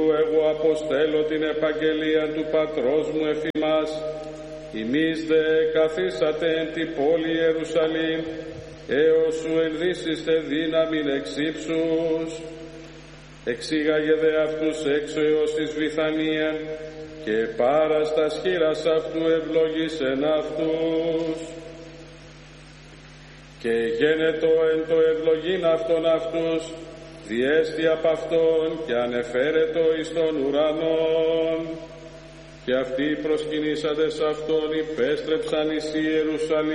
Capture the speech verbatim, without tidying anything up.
Εγώ αποστέλω την επαγγελία του Πατρός μου εφημάς, ημείς δε καθίσατε εν τη πόλη Ιερουσαλήμ, έως σου ενδύσιστε δύναμιν εξύψους. Εξήγαγε δε αυτούς έξω έως εις Βηθανίαν, και πάρας τας χείρας αυτού ευλόγησεν αυτούς. Και γένετο εν το ευλογήν αυτών αυτούς, διέστη απ' αυτόν και ανεφέρετο εις τον ουρανόν. Και αυτοί προσκυνήσαντες αυτόν υπέστρεψαν εις Ιερουσαλήμ